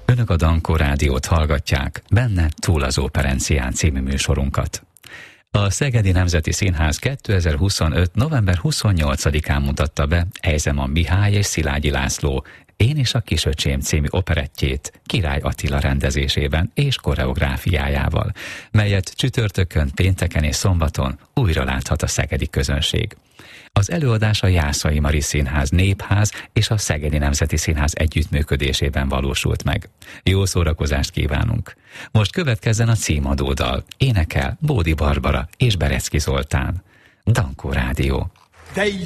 Önök a Dankó Rádiót hallgatják, benne Túl az Óperencián című műsorunkat. A Szegedi Nemzeti Színház 2025. november 28-án mutatta be Ejzeman Mihály és Szilágyi László Én és a kisöcsém című operettjét Király Attila rendezésében és koreográfiájával, melyet csütörtökön, pénteken és szombaton újra láthat a szegedi közönség. Az előadás a Jászai Mari Színház Népház és a Szegedi Nemzeti Színház együttműködésében valósult meg. Jó szórakozást kívánunk! Most következzen a címadó dal. Énekel Bódi Barbara és Berecki Zoltán. Dankó Rádió.